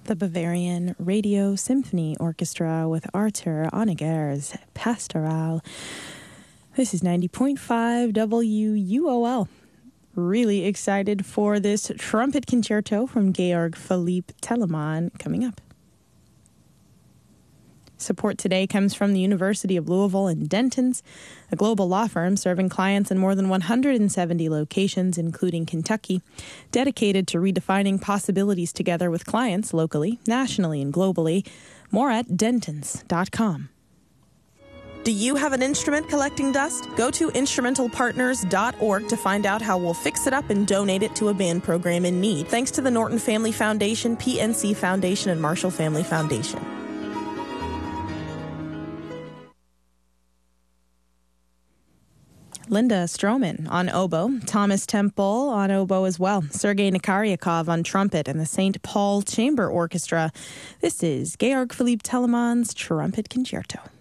the Bavarian Radio Symphony Orchestra with Arthur Honegger's Pastoral. This is 90.5 WUOL. Really excited for this trumpet concerto from Georg Philipp Telemann coming up. Support today comes from the University of Louisville and Dentons, a global law firm serving clients in more than 170 locations, including Kentucky, dedicated to redefining possibilities together with clients locally, nationally, and globally. More at dentons.com. Do you have an instrument collecting dust? Go to instrumentalpartners.org to find out how we'll fix it up and donate it to a band program in need. Thanks to the Norton Family Foundation, PNC Foundation, and Marshall Family Foundation. Linda Stroman on oboe, Thomas Temple on oboe as well, Sergei Nikaryakov on trumpet, and the St. Paul Chamber Orchestra. This is Georg Philipp Telemann's Trumpet Concerto.